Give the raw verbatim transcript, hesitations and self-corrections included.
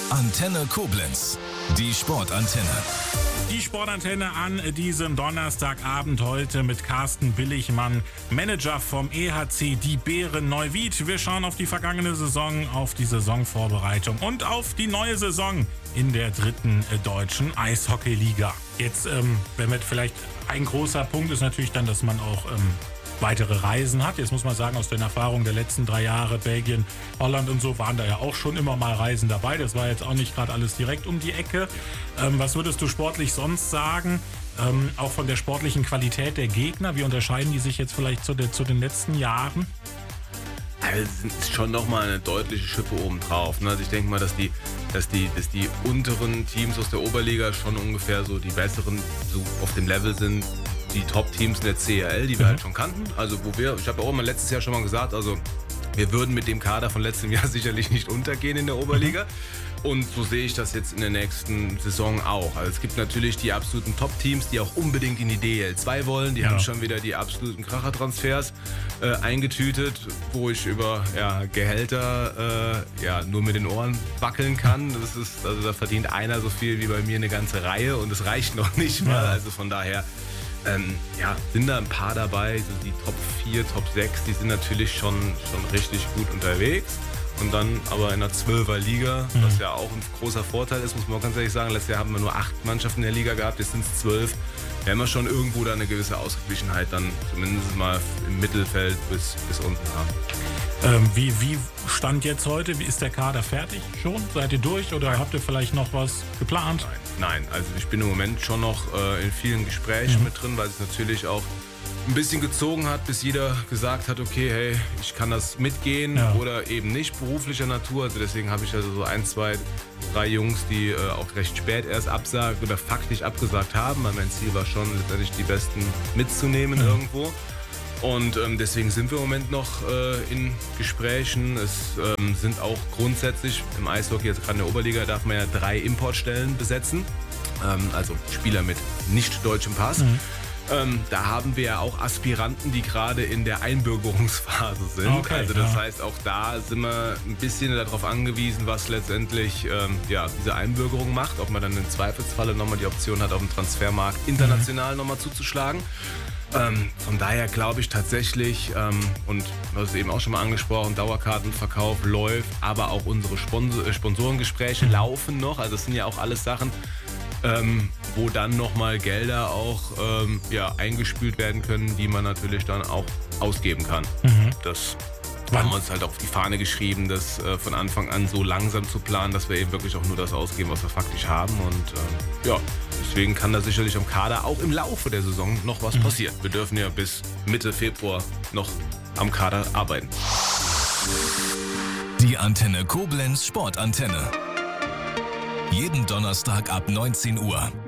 Antenne Koblenz, die Sportantenne. Die Sportantenne an diesem Donnerstagabend heute mit Carsten Billigmann, Manager vom E H C Die Bären Neuwied. Wir schauen auf die vergangene Saison, auf die Saisonvorbereitung und auf die neue Saison in der dritten deutschen Eishockeyliga. Jetzt, ähm, wenn wir vielleicht ein großer Punkt ist natürlich dann, dass man auch ähm, weitere Reisen hat. Jetzt muss man sagen, aus den Erfahrungen der letzten drei Jahre, Belgien, Holland und so, waren da ja auch schon immer mal Reisen dabei. Das war jetzt auch nicht gerade alles direkt um die Ecke. Ähm, was würdest du sportlich sonst sagen? Ähm, auch von der sportlichen Qualität der Gegner. Wie unterscheiden die sich jetzt vielleicht zu, de, zu den letzten Jahren? Also ist schon nochmal eine deutliche Schippe obendrauf. Also ich denke mal, dass die, dass, die, dass die unteren Teams aus der Oberliga schon ungefähr so die besseren so auf dem Level sind. Die Top-Teams in der C H L, die wir mhm. halt schon kannten. Also wo wir, ich habe ja auch immer letztes Jahr schon mal gesagt, also wir würden mit dem Kader von letztem Jahr sicherlich nicht untergehen in der Oberliga. Und so sehe ich das jetzt in der nächsten Saison auch. Also es gibt natürlich die absoluten Top-Teams, die auch unbedingt in die D L zwei wollen. Die ja. haben schon wieder die absoluten Kracher-Transfers äh, eingetütet, wo ich über ja, Gehälter äh, ja, nur mit den Ohren wackeln kann. Das ist, also da verdient einer so viel wie bei mir eine ganze Reihe und es reicht noch nicht mal. Ja. Also von daher Ähm, ja, sind da ein paar dabei, so die Top vier, Top sechs, die sind natürlich schon, schon richtig gut unterwegs. Und dann aber in der zwölfer Liga, mhm. was ja auch ein großer Vorteil ist, muss man ganz ehrlich sagen, letztes Jahr haben wir nur acht Mannschaften in der Liga gehabt, jetzt sind es zwölf. Da haben wir schon irgendwo da eine gewisse Ausgeglichenheit dann zumindest mal im Mittelfeld bis, bis unten haben. Ähm, wie, wie stand jetzt heute? Wie ist der Kader fertig schon? Seid ihr durch oder Nein. habt ihr vielleicht noch was geplant? Nein, Nein. also ich bin im Moment schon noch äh, in vielen Gesprächen mhm. mit drin, weil es natürlich auch ein bisschen gezogen hat, bis jeder gesagt hat, okay, hey, ich kann das mitgehen ja. oder eben nicht beruflicher Natur. Also deswegen habe ich also so ein, zwei, drei Jungs, die äh, auch recht spät erst absagen oder faktisch abgesagt haben, weil mein Ziel war schon, letztendlich die Besten mitzunehmen mhm. irgendwo. Und ähm, deswegen sind wir im Moment noch äh, in Gesprächen. Es ähm, sind auch grundsätzlich im Eishockey, jetzt gerade in der Oberliga, darf man ja drei Importstellen besetzen. Ähm, also Spieler mit nicht deutschem Pass. Mhm. Ähm, da haben wir ja auch Aspiranten, die gerade in der Einbürgerungsphase sind. Okay, also das ja. heißt, auch da sind wir ein bisschen darauf angewiesen, was letztendlich ähm, ja, diese Einbürgerung macht. Ob man dann im Zweifelsfalle nochmal die Option hat, auf dem Transfermarkt international mhm. nochmal zuzuschlagen. Ähm, von daher glaube ich tatsächlich, ähm, und du hast es eben auch schon mal angesprochen, Dauerkartenverkauf läuft, aber auch unsere Sponsor- Sponsorengespräche laufen noch. Also das sind ja auch alles Sachen, ähm, wo dann nochmal Gelder auch ähm, ja, eingespült werden können, die man natürlich dann auch ausgeben kann. Mhm. Das haben wir uns halt auf die Fahne geschrieben, das äh, von Anfang an so langsam zu planen, dass wir eben wirklich auch nur das ausgeben, was wir faktisch haben. Und ähm, ja, deswegen kann da sicherlich am Kader auch im Laufe der Saison noch was mhm. passieren. Wir dürfen ja bis Mitte Februar noch am Kader arbeiten. Die Antenne Koblenz Sportantenne. Jeden Donnerstag ab neunzehn Uhr.